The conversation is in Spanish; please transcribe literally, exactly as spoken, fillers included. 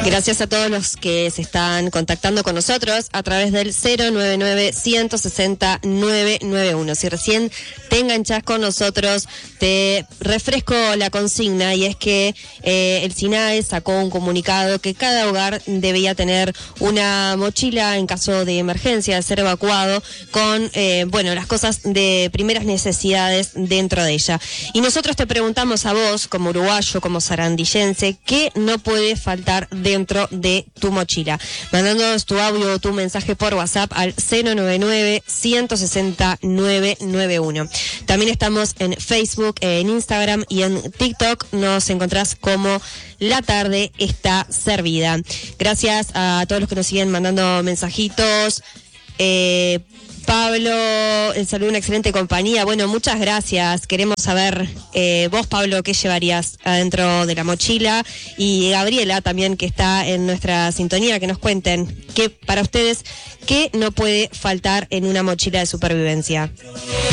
Gracias a todos los que se están contactando con nosotros a través del cero nueve nueve, uno seis cero, nueve nueve uno. Si recién te enganchás con nosotros, te refresco la consigna, y es que eh, el SINAE sacó un comunicado que cada hogar debía tener una mochila en caso de emergencia, de ser evacuado, con eh, bueno, las cosas de primeras necesidades dentro de ella. Y nosotros te preguntamos a vos, como uruguayo, como sarandillense, ¿qué no puede faltar dentro de tu mochila? Mandándonos tu audio o tu mensaje por WhatsApp al cero nueve nueve, uno seis cero, nueve nueve uno. También estamos en Facebook, en Instagram y en TikTok. Nos encontrás como La Tarde Está Servida. Gracias a todos los que nos siguen mandando mensajitos. Eh, Pablo, el saludo, una excelente compañía. Bueno, muchas gracias. Queremos saber, eh, vos, Pablo, qué llevarías adentro de la mochila. Y Gabriela también, que está en nuestra sintonía, que nos cuenten qué para ustedes, qué no puede faltar en una mochila de supervivencia.